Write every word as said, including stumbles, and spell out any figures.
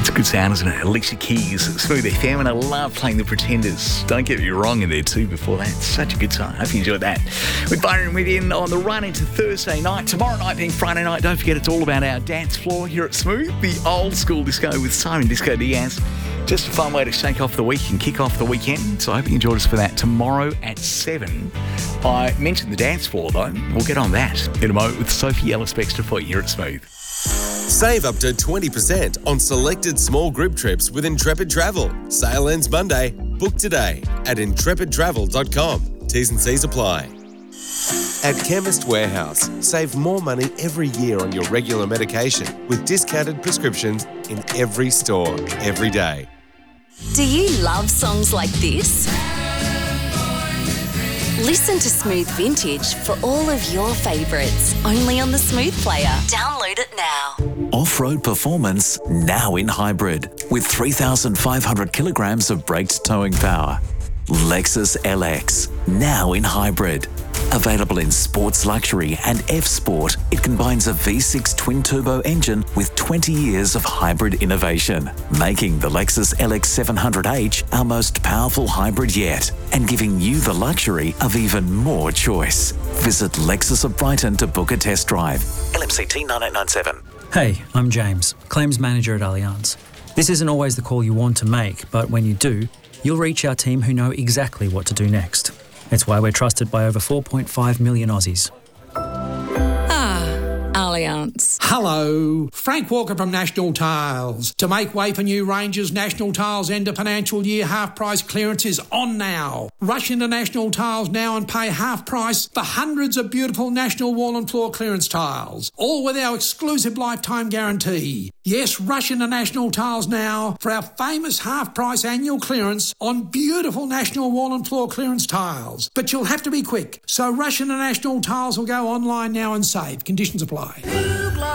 It's a good sound, isn't it? Alicia Keys, Smooth F M, and I love playing The Pretenders. Don't get me wrong in there too before that. It's such a good time. I hope you enjoyed that. With Byron with you on the run into Thursday night. Tomorrow night being Friday night, don't forget it's all about our dance floor here at Smooth. The old school disco with Simon Disco Diaz. Just a fun way to shake off the week and kick off the weekend. So I hope you enjoyed us for that. Tomorrow at seven. I mentioned the dance floor though. We'll get on that in a moment with Sophie Ellis-Bextor for you here at Smooth. Save up to twenty percent on selected small group trips with Intrepid Travel. Sale ends Monday. Book today at intrepid travel dot com. T's and C's apply. At Chemist Warehouse, save more money every year on your regular medication with discounted prescriptions in every store, every day. Do you love songs like this? Listen to Smooth Vintage for all of your favourites, only on the Smooth Player. Download it now. Off-road performance now in hybrid with three thousand five hundred kilograms of braked towing power. Lexus L X now in hybrid. Available in Sports Luxury and F-Sport, it combines a V six twin-turbo engine with twenty years of hybrid innovation, making the Lexus L X seven hundred H our most powerful hybrid yet, and giving you the luxury of even more choice. Visit Lexus of Brighton to book a test drive. L M C T nine eight nine seven. Hey, I'm James, Claims Manager at Allianz. This isn't always the call you want to make, but when you do, you'll reach our team who know exactly what to do next. It's why we're trusted by over four point five million Aussies. Ah, Allianz. Hello, Frank Walker from National Tiles. To make way for new ranges, National Tiles end of financial year half price clearance is on now. Rush into National Tiles now and pay half price for hundreds of beautiful National wall and floor clearance tiles, all with our exclusive lifetime guarantee. Yes, rush into National Tiles now for our famous half-price annual clearance on beautiful National wall and floor clearance tiles. But you'll have to be quick, so rush into National Tiles or go online now and save. Conditions apply.